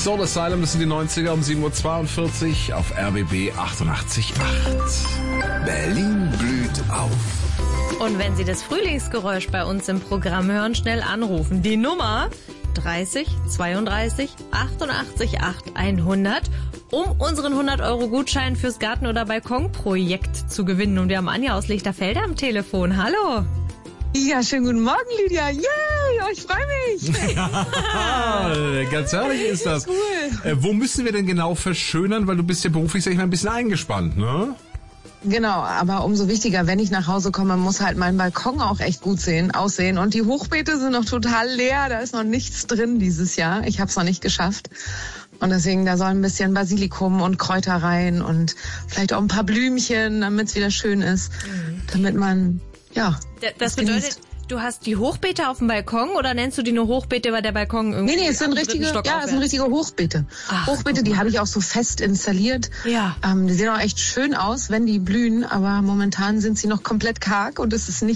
Soul Asylum, das sind die 90er um 7.42 Uhr auf RBB 88.8. Berlin blüht auf. Und wenn Sie das Frühlingsgeräusch bei uns im Programm hören, schnell anrufen. Die Nummer 30 32 88 8 100, um unseren 100-Euro-Gutschein fürs Garten- oder Balkonprojekt zu gewinnen. Und wir haben Anja aus Lichterfelde am Telefon. Hallo. Ja, schönen guten Morgen, Lydia. Yay, ich freue mich. Ja, ganz herrlich ist das. Cool. Wo müssen wir denn genau verschönern? Weil du bist ja beruflich, sag ich mal, ein bisschen eingespannt, ne? Genau, aber umso wichtiger, wenn ich nach Hause komme, muss halt mein Balkon auch echt gut aussehen. Und die Hochbeete sind noch total leer, da ist noch nichts drin dieses Jahr. Ich habe es noch nicht geschafft. Und deswegen, da soll ein bisschen Basilikum und Kräuter rein und vielleicht auch ein paar Blümchen, damit es wieder schön ist. Damit man, ja. Das bedeutet, du hast die Hochbeete auf dem Balkon oder nennst du die nur Hochbeete, weil der Balkon irgendwie... Nee, es sind richtige Hochbeete. Ach, Hochbeete, die habe ich auch so fest installiert. Ja. Die sehen auch echt schön aus, wenn die blühen, aber momentan sind sie noch komplett karg und es ist nicht